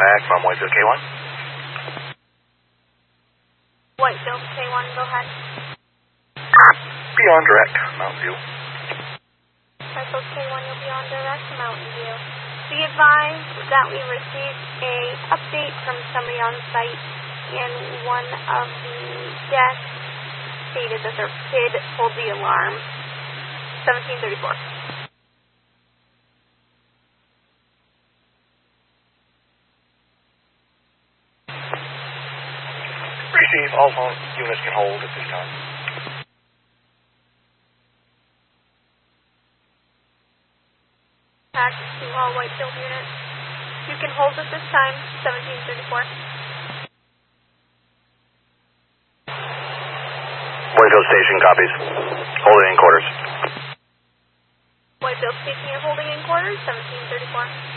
back from Whitefield K1. Whitefield K1, go ahead. Be on direct, Mountain View. Whitefield K1, you'll be on direct Mountain View. Be advised that we received a update from somebody on site, and one of the guests stated that their kid pulled the alarm. 1734. Receive, all phone units can hold at this time. Back to all Whitefield units. You can hold at this time, 1734. Whitefield Station copies. Holding in quarters. Whitefield Station, you're holding in quarters, 1734.